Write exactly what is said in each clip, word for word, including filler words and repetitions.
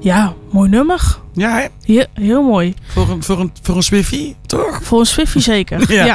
Ja, mooi nummer. Ja, hè? Heel, heel mooi. Voor een, voor een, voor een Swiffie, toch? Voor een Swiffie zeker. Ja. ja.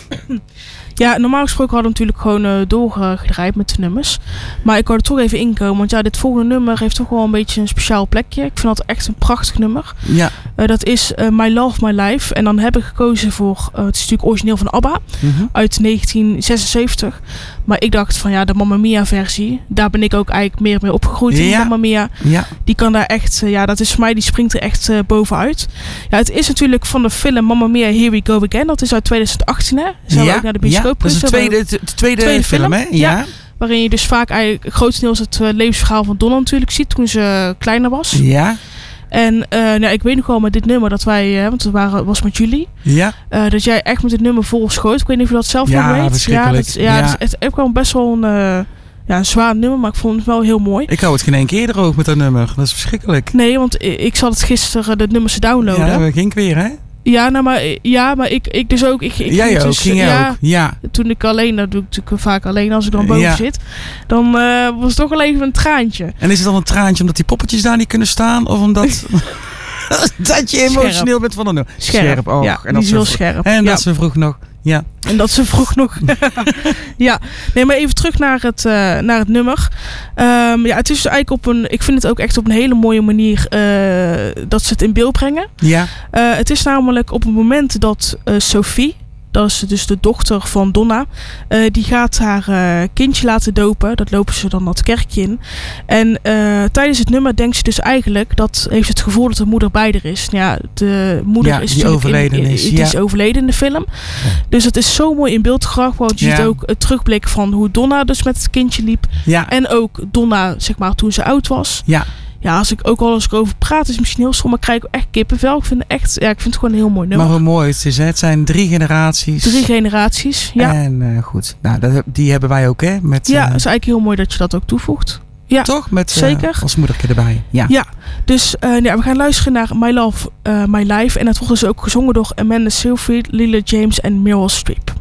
Ja, normaal gesproken hadden we natuurlijk gewoon uh, doorgedraaid met de nummers. Maar ik wou er toch even inkomen. Want ja, dit volgende nummer heeft toch wel een beetje een speciaal plekje. Ik vind dat echt een prachtig nummer. Ja. Uh, dat is uh, My Love, My Life. En dan heb ik gekozen voor... Uh, het is natuurlijk origineel van ABBA. Mm-hmm. Uit negentien zesenzeventig. Maar ik dacht van ja, de Mamma Mia versie. Daar ben ik ook eigenlijk meer mee opgegroeid. In Ja. Mamma Mia. Ja. Die kan daar echt... Uh, ja, dat is voor mij... Die springt er echt uh, bovenuit. Ja, het is natuurlijk van de film Mamma Mia, Here We Go Again. Dat is uit twintig achttien, hè? Zijn ja. we ook naar de bioscoop. Ja, dat is de tweede, de tweede, tweede film, film, hè? Ja. ja. Waarin je dus vaak eigenlijk grotendeels het uh, levensverhaal van Donna natuurlijk ziet toen ze uh, kleiner was. Ja. En uh, nou, ik weet nog wel met dit nummer dat wij, uh, want het waren, was met jullie, ja. uh, dat jij echt met dit nummer vol schoot. Ik weet niet of je dat zelf ja, nog weet. verschrikkelijk. Ja, dat, ja, ja. dat is echt ook wel best wel een, uh, ja, een zwaar nummer, maar ik vond het wel heel mooi. Ik hou het geen één keer erover met dat nummer. Dat is verschrikkelijk. Nee, want ik, ik zat het gisteren de nummers downloaden. Ja, dat ging ik weer, hè? Ja, nou, maar, ja, maar ik, ik dus ook. Ik, ik jij ook, dus, ging jij ja, ook. Ja. Toen ik alleen, dat doe ik natuurlijk vaak alleen als ik dan boven ja. zit. Dan uh, was het toch wel even een traantje. En is het dan een traantje omdat die poppetjes daar niet kunnen staan? Of omdat... dat je emotioneel scherp. bent van de nummer? Scherp, scherp oh, ja, en dat is heel scherp. En ja. dat ze vroeg nog... Ja. En dat ze vroeg nog... ja, nee, maar even terug naar het, uh, naar het nummer. Um, ja, het is dus eigenlijk op een... Ik vind het ook echt op een hele mooie manier uh, dat ze het in beeld brengen. Ja. Uh, het is namelijk op het moment dat uh, Sophie... Dat is dus de dochter van Donna. Uh, die gaat haar uh, kindje laten dopen. Dat lopen ze dan dat kerkje in. En uh, tijdens het nummer denkt ze dus eigenlijk... dat heeft het gevoel dat de moeder bij haar is. Ja, de moeder ja, is die overleden in, in, is. Die ja. is overleden in de film. Ja. Dus dat is zo mooi in beeld gebracht. Want je ja. ziet ook het terugblik van hoe Donna dus met het kindje liep. Ja. En ook Donna, zeg maar, toen ze oud was. Ja. Ja, als ik ook al eens over praat, is het misschien heel stom, maar krijg ik echt kippenvel. Ik vind het echt, ja, ik vind het gewoon een heel mooi nummer. Maar hoe mooi het is, hè? Het zijn drie generaties. Drie generaties, ja. En uh, goed, nou, dat, die hebben wij ook, hè? Met, ja, uh, het is eigenlijk heel mooi dat je dat ook toevoegt. Ja, toch? Met zeker. Uh, als moedertje erbij. Ja. Ja, dus uh, ja, we gaan luisteren naar My Love, uh, My Life. En dat wordt dus ook gezongen door Amanda Seyfried, Lily James en Meryl Streep.